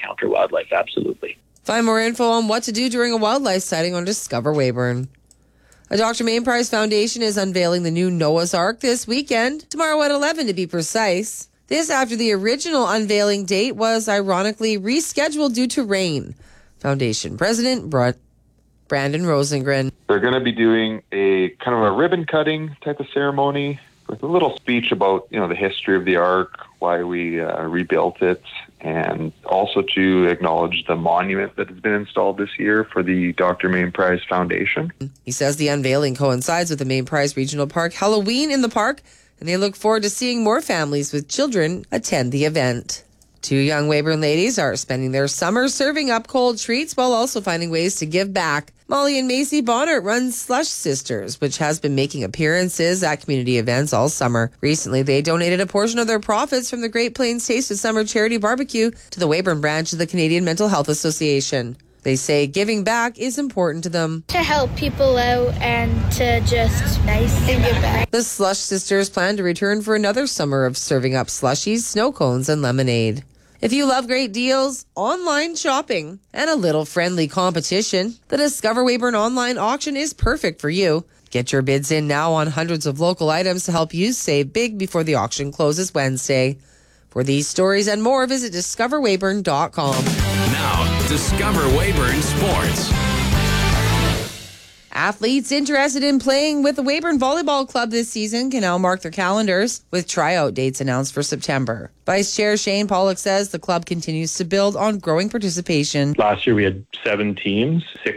encounter wildlife, absolutely. Find more info on what to do during a wildlife sighting on Discover Weyburn. A Dr. Main Prize Foundation is unveiling the new Noah's Ark this weekend, tomorrow at 11 to be precise. This after the original unveiling date was ironically rescheduled due to rain. Foundation President Brandon Rosengren. They're going to be doing a kind of a ribbon cutting type of ceremony with a little speech about, the history of the Ark, why we rebuilt it, and also to acknowledge the monument that has been installed this year for the Dr. Main Prize Foundation. He says the unveiling coincides with the Main Prize Regional Park Halloween in the park, and they look forward to seeing more families with children attend the event. 2 young Weyburn ladies are spending their summer serving up cold treats while also finding ways to give back. Molly and Macy Bonner run Slush Sisters, which has been making appearances at community events all summer. Recently, they donated a portion of their profits from the Great Plains Taste of Summer charity barbecue to the Weyburn branch of the Canadian Mental Health Association. They say giving back is important to them. To help people out and to just nice and give back. The Slush Sisters plan to return for another summer of serving up slushies, snow cones, and lemonade. If you love great deals, online shopping, and a little friendly competition, the Discover Weyburn online auction is perfect for you. Get your bids in now on hundreds of local items to help you save big before the auction closes Wednesday. For these stories and more, visit discoverweyburn.com. Now, Discover Weyburn Sports. Athletes interested in playing with the Weyburn Volleyball Club this season can now mark their calendars with tryout dates announced for September. Vice Chair Shane Pollock says the club continues to build on growing participation. Last year we had 7 teams, 6